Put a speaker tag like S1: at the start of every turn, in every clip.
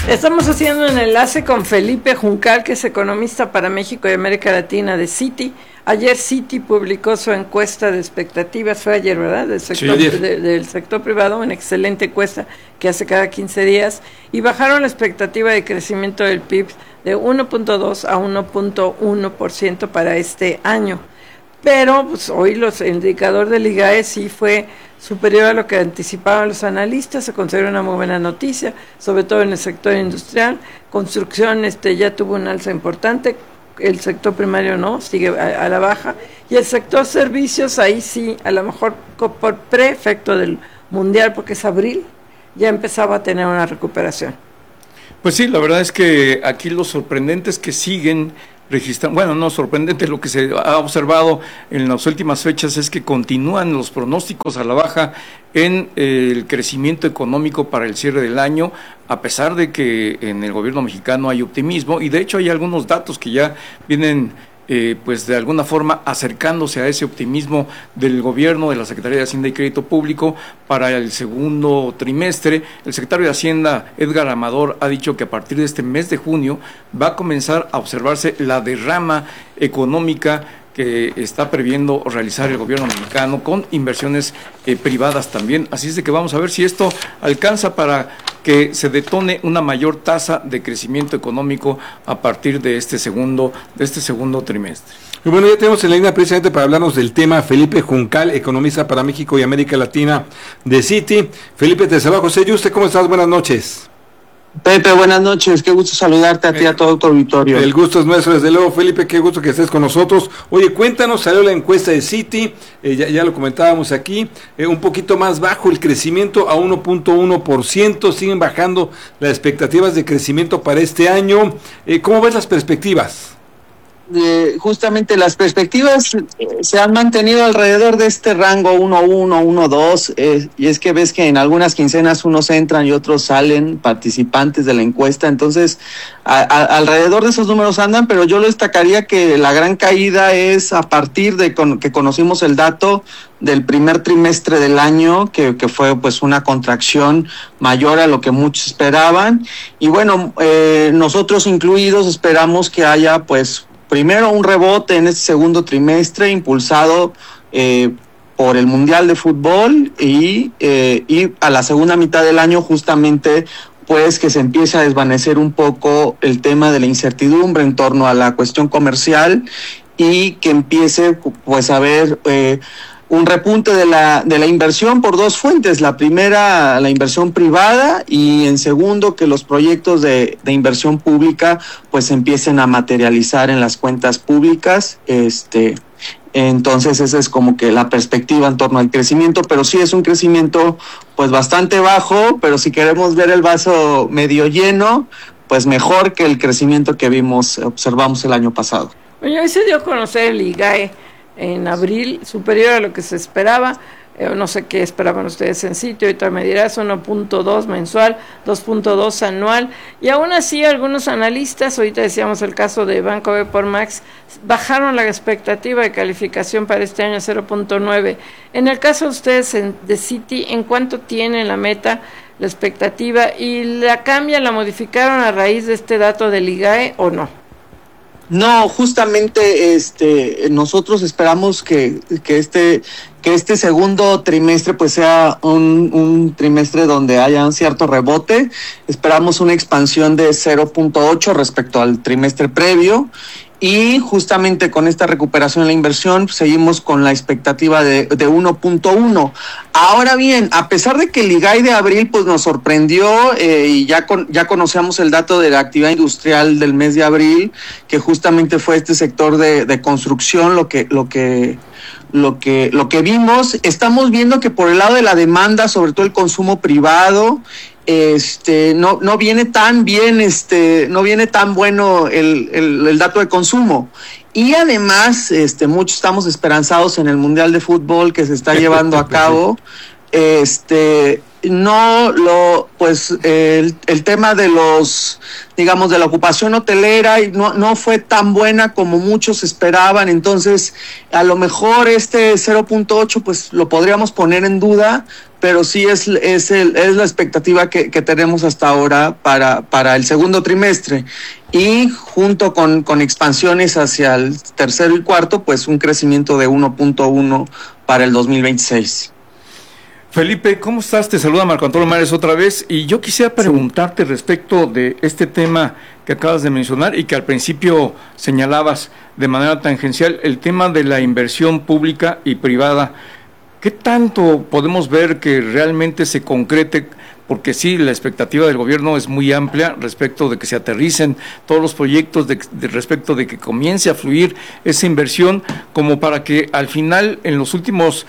S1: Estamos haciendo un enlace con Felipe Juncal, que es economista para México y América Latina de Citi. Ayer Citi publicó su encuesta de expectativas, fue ayer, ¿verdad? Del sector,
S2: sí,
S1: del sector privado, una excelente encuesta que hace cada 15 días, y bajaron la expectativa de crecimiento del PIB de 1.2 a 1.1% para este año. Pero pues, hoy el indicador del IGAE sí fue superior a lo que anticipaban los analistas. Se considera una muy buena noticia, sobre todo en el sector industrial. Construcción ya tuvo un alza importante, el sector primario no, sigue a la baja, y el sector servicios, ahí sí, a lo mejor por pre-efecto del mundial, porque es abril, ya empezaba a tener una recuperación.
S2: Pues sí, la verdad es que aquí lo sorprendente es que siguen registrando, bueno, no sorprendente, lo que se ha observado en las últimas fechas es que continúan los pronósticos a la baja en el crecimiento económico para el cierre del año, a pesar de que en el gobierno mexicano hay optimismo, y de hecho hay algunos datos que ya vienen pues de alguna forma acercándose a ese optimismo del gobierno, de la Secretaría de Hacienda y Crédito Público para el segundo trimestre. El secretario de Hacienda, Edgar Amador, ha dicho que a partir de este mes de junio va a comenzar a observarse la derrama económica que está previendo realizar el gobierno mexicano con inversiones privadas también. Así es de que vamos a ver si esto alcanza para que se detone una mayor tasa de crecimiento económico a partir de este segundo trimestre.
S3: Y bueno, ya tenemos en la línea precisamente para hablarnos del tema Felipe Juncal, economista para México y América Latina de Citi. Felipe, te saluda José Yuste, ¿cómo estás? Buenas noches.
S4: Pepe, buenas noches, qué gusto saludarte a ti y a todo tu auditorio.
S3: El gusto es nuestro, desde luego, Felipe, qué gusto que estés con nosotros. Oye, cuéntanos, salió la encuesta de Citi, ya lo comentábamos aquí, un poquito más bajo el crecimiento a 1.1%, siguen bajando las expectativas de crecimiento para este año. ¿Cómo ves las perspectivas?
S4: Justamente las perspectivas se han mantenido alrededor de este rango 1.1, 1.2, y es que ves que en algunas quincenas unos entran y otros salen participantes de la encuesta, entonces alrededor de esos números andan, pero yo lo destacaría que la gran caída es a partir de que conocimos el dato del primer trimestre del año, que fue pues una contracción mayor a lo que muchos esperaban, y bueno, nosotros incluidos esperamos que haya pues primero un rebote en este segundo trimestre impulsado por el Mundial de Fútbol y a la segunda mitad del año justamente pues que se empiece a desvanecer un poco el tema de la incertidumbre en torno a la cuestión comercial y que empiece pues a haber un repunte de la inversión por dos fuentes. La primera, la inversión privada, y en segundo, que los proyectos de inversión pública pues empiecen a materializar en las cuentas públicas. Entonces esa es como que la perspectiva en torno al crecimiento, pero sí es un crecimiento pues bastante bajo, pero si queremos ver el vaso medio lleno, pues mejor que el crecimiento que observamos el año pasado.
S1: Bueno, hoy se dio a conocer el IGAE en abril, superior a lo que se esperaba. No sé qué esperaban ustedes en sitio, ahorita me dirás, 1.2 mensual, 2.2 anual, y aún así algunos analistas, ahorita decíamos el caso de Banco B por Max, bajaron la expectativa de calificación para este año a 0.9. En el caso de ustedes de Citi, ¿en cuánto tienen la meta, la expectativa, y la modificaron a raíz de este dato del IGAE o no?
S4: No, justamente nosotros esperamos que este segundo trimestre pues sea un trimestre donde haya un cierto rebote. Esperamos una expansión de 0.8 respecto al trimestre previo, y justamente con esta recuperación en la inversión seguimos con la expectativa de 1.1. Ahora bien, a pesar de que el IGAE de abril pues nos sorprendió, y ya conocíamos el dato de la actividad industrial del mes de abril, que justamente fue este sector de construcción lo que vimos, estamos viendo que por el lado de la demanda, sobre todo el consumo privado, no viene tan bien, no viene tan bueno el dato de consumo. Y además, muchos estamos esperanzados en el Mundial de Fútbol que se está llevando a cabo. el tema de digamos, de la ocupación hotelera no fue tan buena como muchos esperaban, entonces a lo mejor este 0.8 pues lo podríamos poner en duda, pero sí es la expectativa que tenemos hasta ahora para el segundo trimestre, y junto con expansiones hacia el tercero y cuarto, pues un crecimiento de 1.1 para el 2026.
S2: Felipe, ¿cómo estás? Te saluda Marco Antonio Mares otra vez, y yo quisiera preguntarte respecto de este tema que acabas de mencionar y que al principio señalabas de manera tangencial, el tema de la inversión pública y privada. ¿Qué tanto podemos ver que realmente se concrete? Porque sí, la expectativa del gobierno es muy amplia respecto de que se aterricen todos los proyectos, respecto de que comience a fluir esa inversión, como para que al final, en los últimos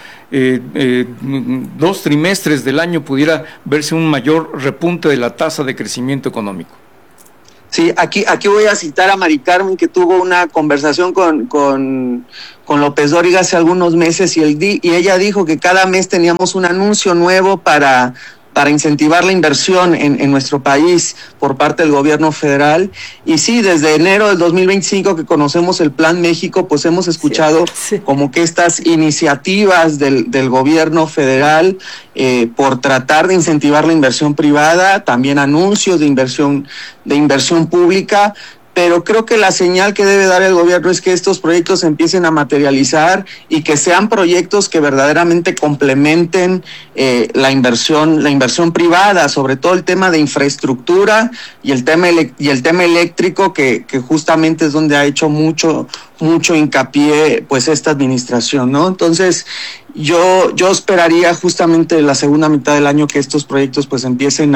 S2: 2 trimestres del año, pudiera verse un mayor repunte de la tasa de crecimiento económico.
S4: Sí, aquí voy a citar a Mari Carmen, que tuvo una conversación con López Dóriga hace algunos meses, y ella dijo que cada mes teníamos un anuncio nuevo para incentivar la inversión en nuestro país por parte del gobierno federal. Y sí, desde enero del 2025 que conocemos el Plan México, pues hemos escuchado como que estas iniciativas del gobierno federal por tratar de incentivar la inversión privada, también anuncios de inversión pública. Pero creo que la señal que debe dar el gobierno es que estos proyectos empiecen a materializar y que sean proyectos que verdaderamente complementen la inversión privada, sobre todo el tema de infraestructura y el tema eléctrico, que justamente es donde ha hecho mucho hincapié pues esta administración, ¿no? Entonces yo esperaría justamente la segunda mitad del año que estos proyectos pues empiecen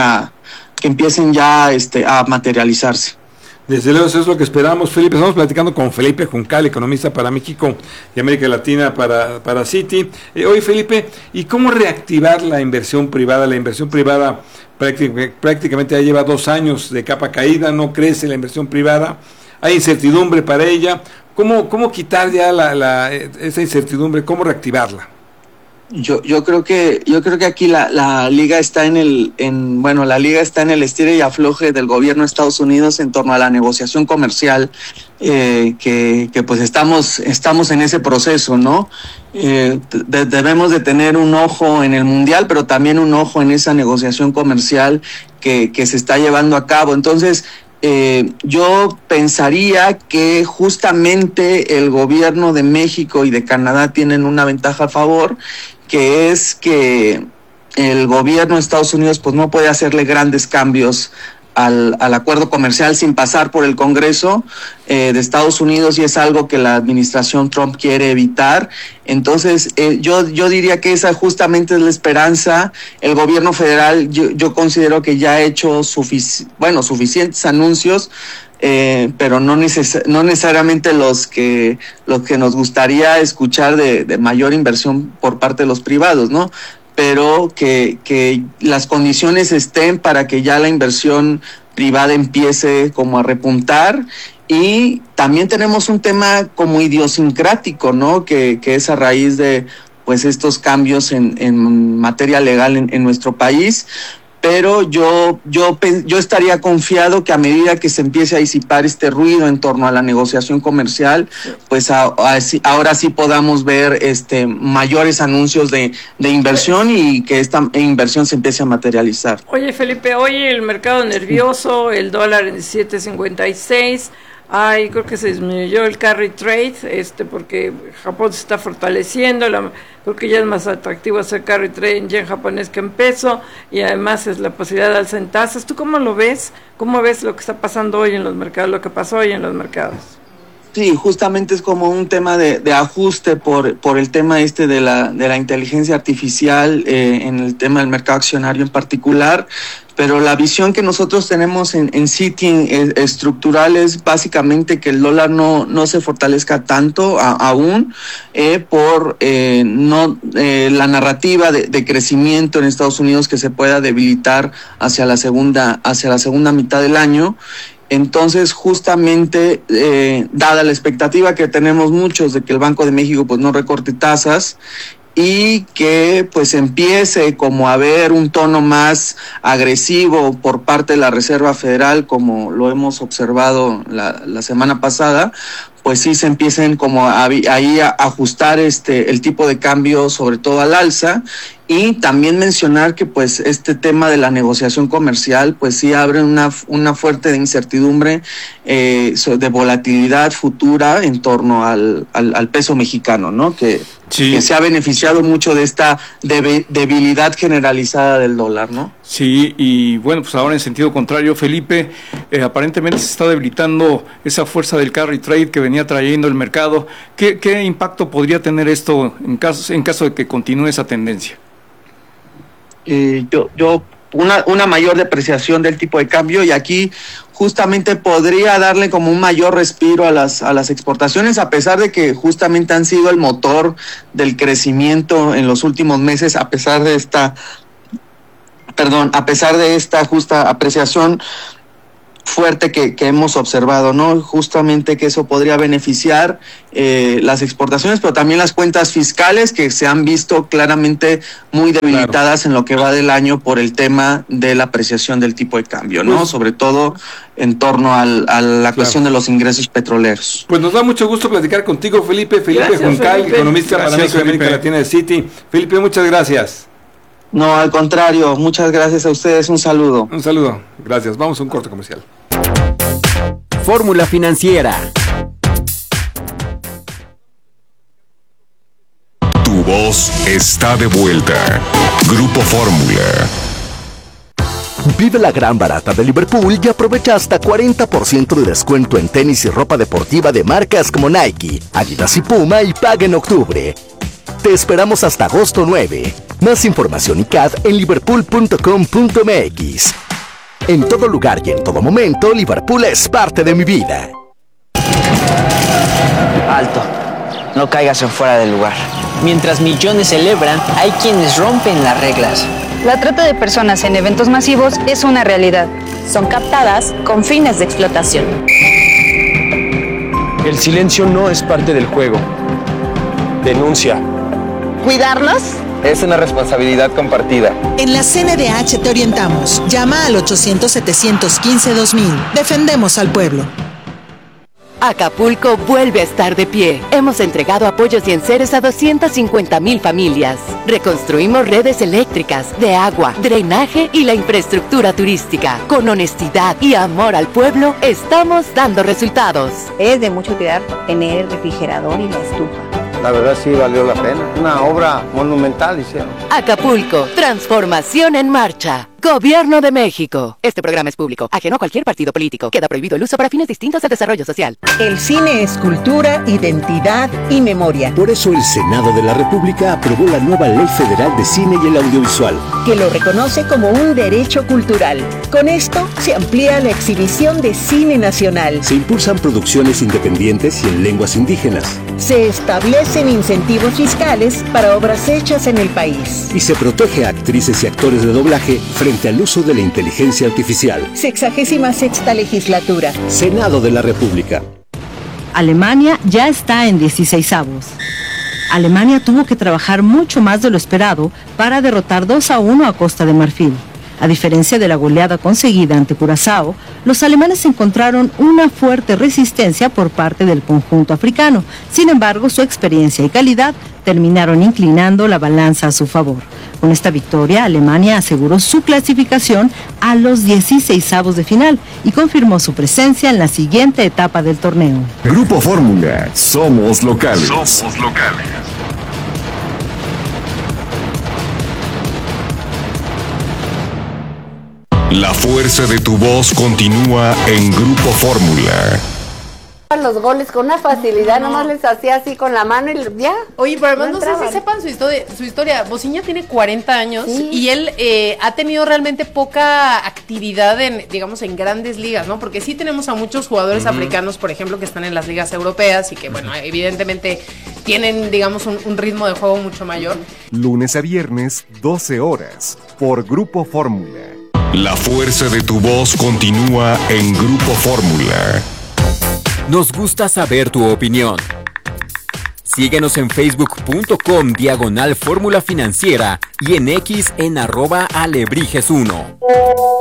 S4: ya a materializarse.
S3: Desde luego eso es lo que esperamos, Felipe. Estamos platicando con Felipe Juncal, economista para México y América Latina para Citi. Oye, Felipe, ¿y cómo reactivar la inversión privada? La inversión privada prácticamente ya lleva 2 años de capa caída, no crece la inversión privada, hay incertidumbre para ella. ¿Cómo quitar ya esa incertidumbre? ¿Cómo reactivarla?
S4: Yo creo que aquí la liga está en el estire y afloje del gobierno de Estados Unidos en torno a la negociación comercial, que pues estamos en ese proceso, ¿no? Debemos de tener un ojo en el mundial, pero también un ojo en esa negociación comercial que se está llevando a cabo. Entonces, yo pensaría que justamente el gobierno de México y de Canadá tienen una ventaja a favor, que es que el gobierno de Estados Unidos pues no puede hacerle grandes cambios al acuerdo comercial sin pasar por el Congreso de Estados Unidos, y es algo que la administración Trump quiere evitar. Entonces yo diría que esa justamente es la esperanza. El gobierno federal yo considero que ya ha hecho suficientes anuncios, pero no necesariamente los que nos gustaría escuchar de mayor inversión por parte de los privados, ¿no? Pero que las condiciones estén para que ya la inversión privada empiece como a repuntar. Y también tenemos un tema como idiosincrático, ¿no? Que es a raíz de pues estos cambios en materia legal en nuestro país. Pero yo estaría confiado que a medida que se empiece a disipar este ruido en torno a la negociación comercial, pues ahora sí podamos ver mayores anuncios de inversión y que esta inversión se empiece a materializar.
S1: Oye, Felipe, hoy el mercado nervioso, el dólar en 7.56. Creo que se disminuyó el carry trade, porque Japón se está fortaleciendo, creo que ya es más atractivo hacer carry trade en yen japonés que en peso, y además es la posibilidad de alza en tasas. ¿Tú cómo lo ves? ¿Cómo ves lo que está pasando hoy en los mercados, lo que pasó hoy en los mercados?
S4: Sí, justamente es como un tema de ajuste por el tema de la inteligencia artificial en el tema del mercado accionario en particular. Pero la visión que nosotros tenemos en Citi estructural es básicamente que el dólar no se fortalezca tanto aún por la narrativa de crecimiento en Estados Unidos, que se pueda debilitar hacia la segunda mitad del año. Entonces, justamente, dada la expectativa que tenemos muchos de que el Banco de México pues no recorte tasas, y que pues empiece como a haber un tono más agresivo por parte de la Reserva Federal, como lo hemos observado la semana pasada, pues sí se empiecen como ahí a ajustar el tipo de cambio, sobre todo al alza, y también mencionar que pues este tema de la negociación comercial pues sí abre una fuerte incertidumbre de volatilidad futura en torno al peso mexicano, ¿no? Que se ha beneficiado mucho de esta debilidad generalizada del dólar, ¿no?
S2: Sí, y bueno, pues ahora en sentido contrario, Felipe, aparentemente se está debilitando esa fuerza del carry trade que venía trayendo el mercado. ¿Qué impacto podría tener esto en caso de que continúe esa tendencia?
S4: Una mayor depreciación del tipo de cambio, y aquí justamente podría darle como un mayor respiro a las exportaciones, a pesar de que justamente han sido el motor del crecimiento en los últimos meses, a pesar de esta justa apreciación fuerte que hemos observado, ¿no? Justamente que eso podría beneficiar las exportaciones, pero también las cuentas fiscales, que se han visto claramente muy debilitadas en lo que va del año por el tema de la apreciación del tipo de cambio, ¿no? Sobre todo en torno a la cuestión de los ingresos petroleros.
S3: Pues nos da mucho gusto platicar contigo, Felipe Juncal, economista para México y América Latina de Citi. Felipe, muchas gracias.
S4: No, al contrario, muchas gracias a ustedes, un saludo.
S3: Un saludo, gracias. Vamos a un corte comercial.
S5: Fórmula Financiera.
S6: Tu voz está de vuelta. Grupo Fórmula.
S7: Vive la gran barata de Liverpool y aprovecha hasta 40% de descuento en tenis y ropa deportiva de marcas como Nike, Adidas y Puma, y paga en octubre. Te esperamos hasta agosto 9. Más información y CAD en liverpool.com.mx. En todo lugar y en todo momento, Liverpool es parte de mi vida.
S8: Alto, no caigas en fuera del lugar. Mientras millones celebran, hay quienes rompen las reglas.
S9: La trata de personas en eventos masivos es una realidad.
S10: Son captadas con fines de explotación.
S11: El silencio no es parte del juego. Denuncia.
S12: ¿Cuidarlos?
S13: Es una responsabilidad compartida.
S12: En la CNDH te orientamos. Llama al 800-715-2000. Defendemos al pueblo.
S14: Acapulco vuelve a estar de pie. Hemos entregado apoyos y enseres a 250,000 familias. Reconstruimos redes eléctricas, de agua, drenaje y la infraestructura turística. Con honestidad y amor al pueblo, estamos dando resultados.
S10: Es de mucho cuidar tener el refrigerador y la estufa.
S15: La verdad sí valió la pena. Una obra monumental hicieron.
S14: Acapulco, transformación en marcha. Gobierno de México. Este programa es público, ajeno a cualquier partido político. Queda prohibido el uso para fines distintos al desarrollo social.
S16: El cine es cultura, identidad y memoria.
S17: Por eso el Senado de la República aprobó la nueva Ley Federal de Cine y el Audiovisual,
S16: que lo reconoce como un derecho cultural. Con esto se amplía la exhibición de cine nacional.
S17: Se impulsan producciones independientes y en lenguas indígenas.
S16: Se establecen incentivos fiscales para obras hechas en el país.
S17: Y se protege a actrices y actores de doblaje frente al uso de la inteligencia artificial.
S16: 66ª legislatura.
S17: Senado de la República.
S18: Alemania ya está en 16avos. Alemania tuvo que trabajar mucho más de lo esperado para derrotar 2-1 a Costa de Marfil. A diferencia de la goleada conseguida ante Curazao, los alemanes encontraron una fuerte resistencia por parte del conjunto africano. Sin embargo, su experiencia y calidad terminaron inclinando la balanza a su favor. Con esta victoria, Alemania aseguró su clasificación a los 16avos de final y confirmó su presencia en la siguiente etapa del torneo.
S6: Grupo Fórmula, somos locales. Somos locales. La fuerza de tu voz continúa en Grupo Fórmula.
S19: Los goles con una facilidad, nomás les hacía así con la mano y ya.
S20: Oye, pero además no sé si sepan su historia. Bociña tiene 40 años y él ha tenido realmente poca actividad en grandes ligas, ¿no? Porque sí tenemos a muchos jugadores africanos, por ejemplo, que están en las ligas europeas y que, bueno, evidentemente tienen, un ritmo de juego mucho mayor.
S6: Lunes a viernes, 12 horas, por Grupo Fórmula. La fuerza de tu voz continúa en Grupo Fórmula.
S5: Nos gusta saber tu opinión. Síguenos en facebook.com/Fórmula Financiera y en X en @Alebrijes1.